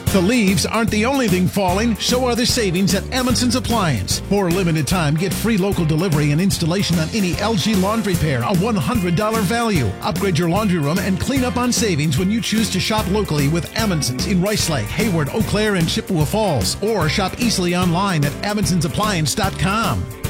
The leaves aren't the only thing falling, so are the savings at Amundsen's Appliance. For a limited time, get free local delivery and installation on any LG laundry pair, a $100 value. Upgrade your laundry room and clean up on savings when you choose to shop locally with Amundsen's in Rice Lake, Hayward, Eau Claire, and Chippewa Falls. Or shop easily online at Amundsen'sAppliance.com.